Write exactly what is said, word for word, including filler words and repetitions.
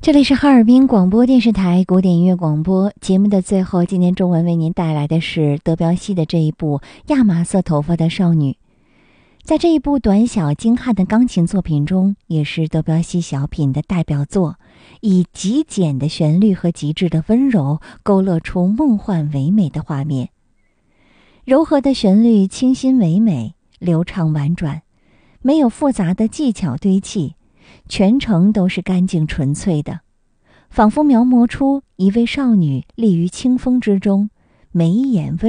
这里是哈尔滨广播电视台古典音乐广播节目的最后，今天中文为您带来的是德彪西的这一部《亚麻色头发的少女》。在这一部短小精悍的钢琴作品中，也是德彪西小品的代表作，以极简的旋律和极致的温柔，勾勒出梦幻唯美的画面。柔和的旋律清新唯美，流畅婉转，没有复杂的技巧堆砌，全程都是干净纯粹的，仿佛描摹出一位少女立于清风之中，眉眼温